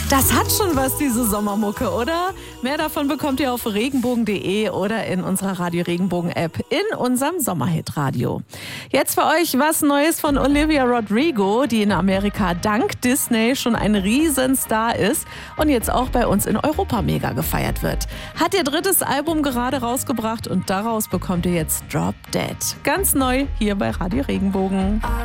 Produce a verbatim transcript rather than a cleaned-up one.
Das hat schon was, diese Sommermucke, oder? Mehr davon bekommt ihr auf regenbogen punkt de oder in unserer Radio Regenbogen App in unserem Sommerhit-Radio. Jetzt für euch was Neues von Olivia Rodrigo, die in Amerika dank Disney schon ein Riesenstar ist und jetzt auch bei uns in Europa mega gefeiert wird. Hat ihr drittes Album gerade rausgebracht und daraus bekommt ihr jetzt Drop Dead. Ganz neu hier bei Radio Regenbogen.